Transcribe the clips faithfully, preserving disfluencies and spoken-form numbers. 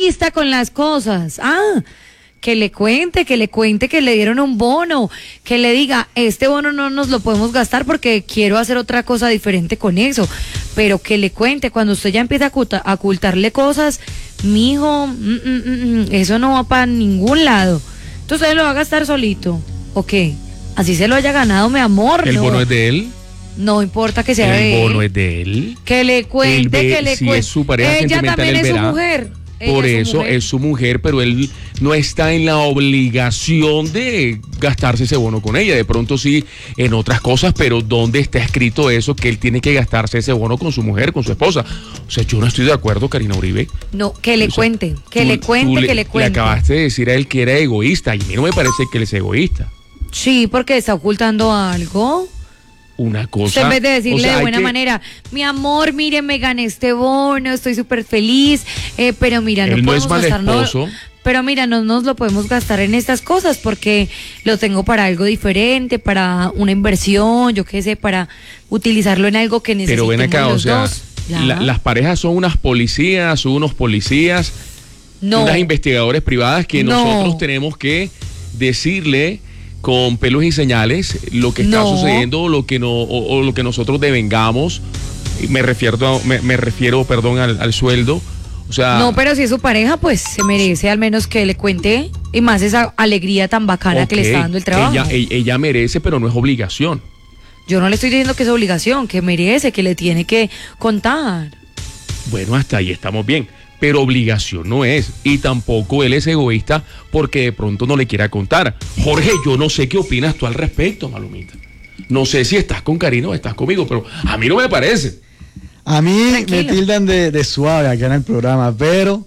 egoísta con las cosas. Ah, que le cuente, que le cuente que le dieron un bono, que le diga, este bono no nos lo podemos gastar porque quiero hacer otra cosa diferente con eso, pero que le cuente, cuando usted ya empieza a, oculta, a ocultarle cosas, mijo, mm, mm, mm, eso no va para ningún lado. Entonces usted lo va a gastar solito, ¿o qué? Así se lo haya ganado, mi amor. ¿El no. bono es de él? No importa que sea de él. ¿El bono es de él? Que le cuente, Él ve, que le si cuente. es su pareja Ella sentimental, también él es su verá. mujer. Ella Por es su eso mujer. es su mujer, pero él no está en la obligación de gastarse ese bono con ella. De pronto sí en otras cosas, pero ¿dónde está escrito eso que él tiene que gastarse ese bono con su mujer, con su esposa? O sea, yo no estoy de acuerdo, Karina Uribe. No, que le O sea, cuente, que tú- le cuente, tú que le cuente. Le acabaste de decir a él que era egoísta y a mí no me parece que él es egoísta. Sí, porque está ocultando algo. Una cosa. Usted en vez de decirle o sea, de hay buena que- manera, mi amor, mire, me gané este bono, estoy súper feliz, eh, pero mira, no Él no podemos es mal gastar, no- esposo. pero mira, no nos lo podemos gastar en estas cosas porque lo tengo para algo diferente, para una inversión, yo qué sé, para utilizarlo en algo que necesitemos Pero ven acá, o los sea, dos. Ya. la- las parejas son unas policías, son unos policías, no, unas investigadores privadas que No. nosotros tenemos que decirle con pelos y señales lo que está No. sucediendo, lo que no, o, o lo que nosotros devengamos. Y Me refiero, a- me, me refiero, perdón, al, al sueldo. O sea, no, pero si es su pareja, pues se merece al menos que le cuente y más esa alegría tan bacana que le está ok, dando el trabajo. Ella, ella, ella merece, pero no es obligación. Yo no le estoy diciendo que es obligación, que merece, que le tiene que contar. Bueno, hasta ahí estamos bien. Pero obligación no es. Y tampoco él es egoísta porque de pronto no le quiera contar. Jorge, yo no sé qué opinas tú al respecto, Malumita. No sé si estás con Karina o estás conmigo, pero a mí no me parece. A mí Tranquilo. me tildan de, de suave acá en el programa, pero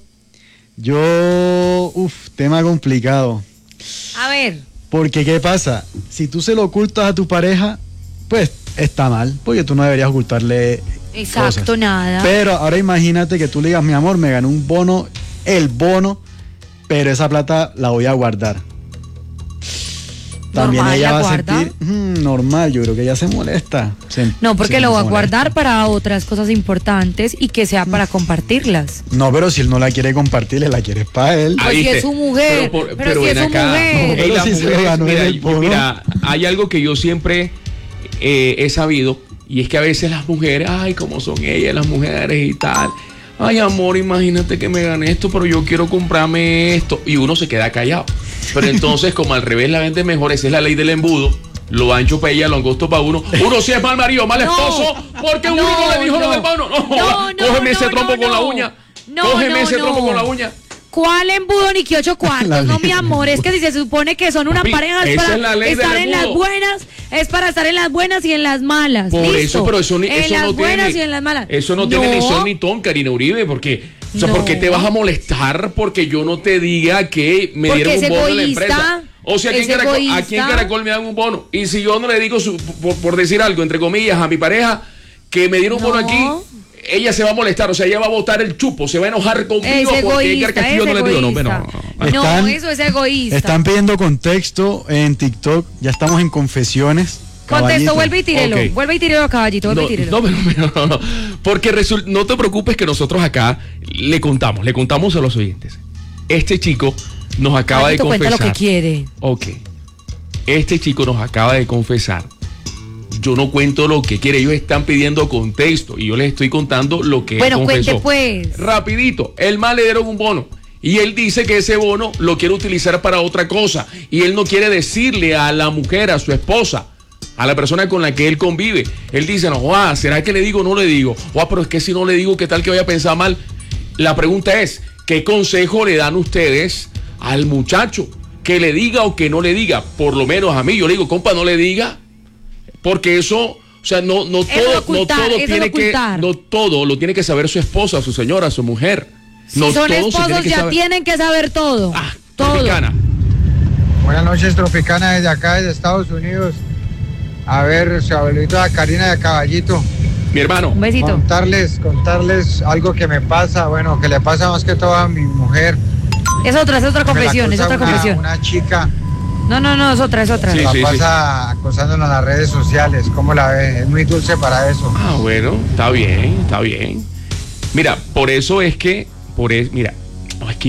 yo, uff, tema complicado. A ver, Porque, ¿qué pasa? Si tú se lo ocultas a tu pareja, pues está mal, porque tú no deberías ocultarle exacto, cosas. nada. Pero ahora imagínate que tú le digas, mi amor, me gané un bono, el bono, pero esa plata la voy a guardar. También Normal, ella ¿la va a guarda? sentir, "Mm, normal, yo creo que ella se molesta. Se- No, porque se lo va a molesta. guardar para otras cosas importantes y que sea para compartirlas. No, pero si él no la quiere compartir, él la quiere para él. Pues Ah, si ¿viste? es su mujer, por- pero si ven es su mujer. Ey, Pero las si se lo mujeres, ganó en mira, el bono. mira, hay algo que yo siempre eh, he sabido, y es que a veces las mujeres, ay, cómo son ellas, las mujeres y tal. Ay, amor, imagínate que me gané esto, pero yo quiero comprarme esto. Y uno se queda callado. Pero entonces, como al revés la vende mejor, esa es la ley del embudo. Lo ancho para ella, lo angosto para uno. Uno sí es mal marido, mal No, esposo, porque uno no, no le dijo no. lo del bono. No, No, no, cógeme no, ese no, trompo con no. la uña. No, Cógeme no, ese no. trompo con la uña. ¿Cuál embudo ni que ocho La cuartos? No, ley mi del amor, es que si se supone que son una Papi, pareja es esa para es la ley del estar en las embudo. buenas, es para estar en las buenas y en las malas. Por ¿listo? eso, pero eso, ni- en eso las no buenas tiene. y en las malas. Eso no, tiene ni son ni ton, Karina Uribe, porque. O sea, No. ¿por qué te vas a molestar porque yo no te diga que me Porque dieron es un bono en la egoísta, empresa? O sea, aquí en, es Caracol, egoísta. aquí en Caracol me dan un bono. Y si yo no le digo, su- por, por decir algo, entre comillas, a mi pareja, que me dieron un bono No. aquí, ella se va a molestar. O sea, ella va a botar el chupo, se va a enojar conmigo Es porque egoísta, Edgar es Castillo no le digo. No, egoísta. bueno, no, no. No, Están- eso es egoísta. Están pidiendo contexto en TikTok, ya estamos en confesiones. Contesto, Caballito. vuelve y tírelo. Ok. Vuelve y tírelo, caballito, vuelve No, y tírelo. no, pero- pero no, no. Porque resul- no te preocupes que nosotros acá le contamos, le contamos a los oyentes. Este chico nos acaba Caballito, de cuenta confesar. lo que quiere. Ok. Este chico nos acaba de confesar. Yo no cuento lo que quiere, ellos están pidiendo contexto y yo les estoy contando lo que Bueno, él confesó. cuente pues. Rapidito, el mal le dieron un bono y él dice que ese bono lo quiere utilizar para otra cosa y él no quiere decirle a la mujer, a su esposa, a la persona con la que él convive. Él dice, no, ah, ¿será que le digo o no le digo? Ah, pero es que si no le digo, ¿qué tal que vaya a pensar mal? La pregunta es, ¿qué consejo le dan ustedes al muchacho? Que le diga o que no le diga. Por lo menos a mí, yo le digo, compa, no le diga, porque eso, o sea, no, no Eso todo, es ocultar, no todo eso es tiene que, ocultar. no todo lo tiene que saber su esposa, su señora, su mujer. No si son todo se esposos, tiene que ya saber. tienen que saber todo. Ah, todo. Tropicana. Buenas noches, Tropicana, desde acá, desde Estados Unidos. A ver, su abuelito de Karina de Caballito. Mi hermano. Un besito. Contarles, contarles algo que me pasa, bueno, que le pasa más que todo a mi mujer. Es otra, es otra Me la confesión, es acosa otra una, confesión. Una chica, No, no, no, es otra, es otra. Sí, la sí, sí. pasa acosándola en las redes sociales. ¿Cómo la ve? Es muy dulce para eso. Ah, bueno, está bien, está bien. Mira, por eso es que, por es, mira, no, es que